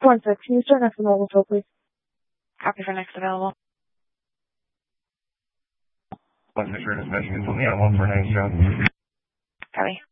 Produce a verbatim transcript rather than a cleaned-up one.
one six, can you start next available tow, please? Copy for next available. one six, Michigan, yeah, one four nine, John. Copy.